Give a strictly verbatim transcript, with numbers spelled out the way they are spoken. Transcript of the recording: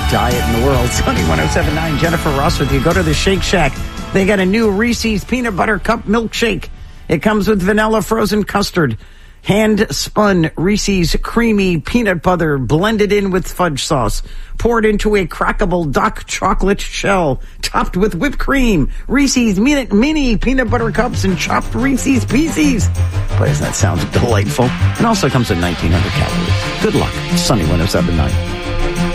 diet in the world. Sunny one oh seven point nine, Jennifer Ross with you. Go to the Shake Shack. They got a new Reese's Peanut Butter Cup Milkshake. It comes with vanilla frozen custard, hand-spun Reese's creamy peanut butter blended in with fudge sauce, poured into a crackable dark chocolate shell, topped with whipped cream, Reese's mini, mini peanut butter cups, and chopped Reese's Pieces. Boy, doesn't that sound delightful? It also comes at nineteen hundred calories. Good luck. Sunny one oh seven point nine.